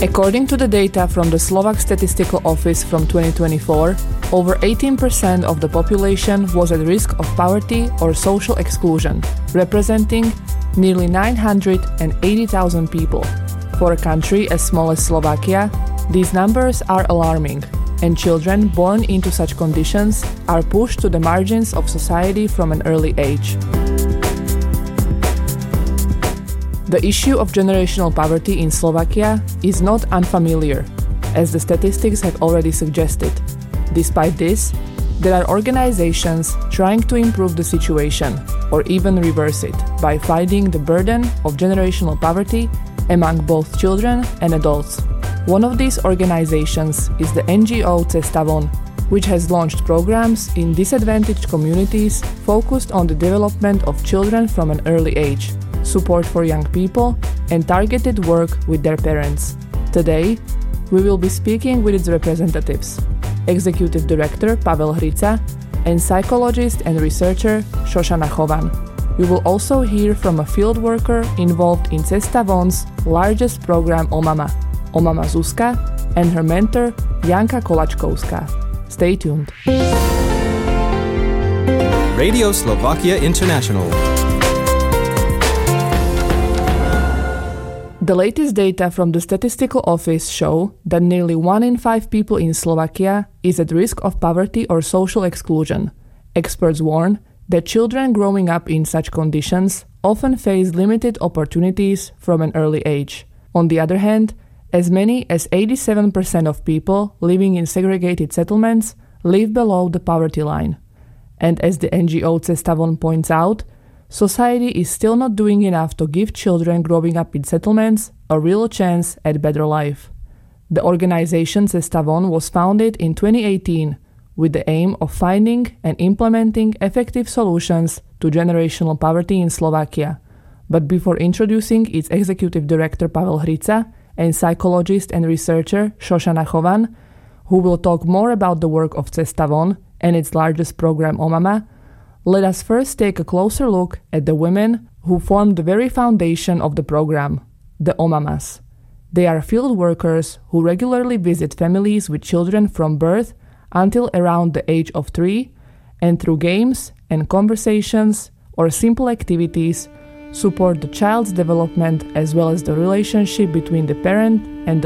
According to the data from the Slovak Statistical Office from 2024, over 18% of the population was at risk of poverty or social exclusion, representing nearly 980,000 people. For a country as small as Slovakia, these numbers are alarming, and children born into such conditions are pushed to the margins of society from an early age. The issue of generational poverty in Slovakia is not unfamiliar, as the statistics have already suggested. Despite this, there are organizations trying to improve the situation or even reverse it by fighting the burden of generational poverty among both children and adults. One of these organizations is the NGO Cesta Von, which has launched programs in disadvantaged communities focused on the development of children from an early age, support for young people, and targeted work with their parents. Today, we will be speaking with its representatives, Executive Director Pavel Hrica and psychologist and researcher Shoshana Chovan. We will also hear from a field worker involved in Cesta Von's largest program OMAMA Zuzka, and her mentor Janka Kolačkovská. Stay tuned. Radio Slovakia International. The latest data from the Statistical Office show that nearly 1 in 5 people in Slovakia is at risk of poverty or social exclusion. Experts warn that children growing up in such conditions often face limited opportunities from an early age. On the other hand, as many as 87% of people living in segregated settlements live below the poverty line. And as the NGO Cesta Von points out, society is still not doing enough to give children growing up in settlements a real chance at better life. The organization Cesta Von was founded in 2018 with the aim of finding and implementing effective solutions to generational poverty in Slovakia. But before introducing its executive director Pavel Hrica and psychologist and researcher Shoshana Chovan, who will talk more about the work of Cesta Von and its largest program OMAMA, let us first take a closer look at the women who formed the very foundation of the program, the OMAMAs. They are field workers who regularly visit families with children from birth until around the age of 3, and through games and conversations or simple activities support the child's development as well as the relationship between the parent and